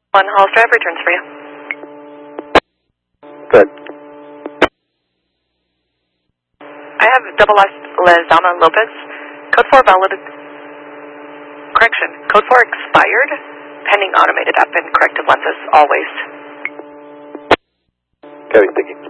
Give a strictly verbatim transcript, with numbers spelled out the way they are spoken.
One Halls Drive returns for you. Good. I have double S Lezama Lopez. Code four valid. Correction. Code four expired. Pending automated app and corrective lenses always. Kevin speaking.